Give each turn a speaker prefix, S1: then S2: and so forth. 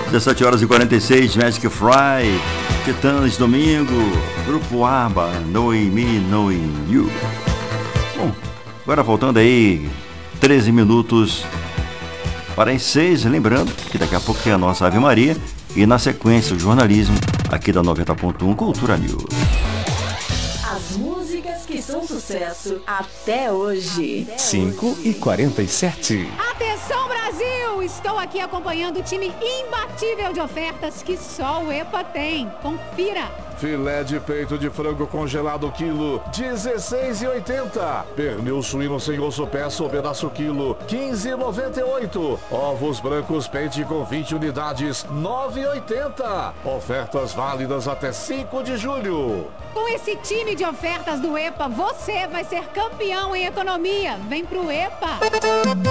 S1: 17h46, Magic Fry, Titãs, domingo, Grupo ABBA, Knowing Me, Knowing You. Bom, agora voltando aí, 13 minutos para as 6, lembrando que daqui a pouco tem a nossa Ave Maria e na sequência o jornalismo aqui da 90.1 Cultura News.
S2: As músicas que são sucesso até hoje.
S3: 5h47.
S4: Atenção, Brasil! Estou aqui acompanhando o time imbatível de ofertas que só o EPA tem. Confira!
S5: Filé de peito de frango congelado quilo, R$16,80. Pernil suíno sem osso peça ou pedaço quilo, R$15,98. Ovos brancos pente com 20 unidades, R$9,80. Ofertas válidas até 5 de julho.
S4: Com esse time de ofertas do EPA, você vai ser campeão em economia. Vem pro EPA!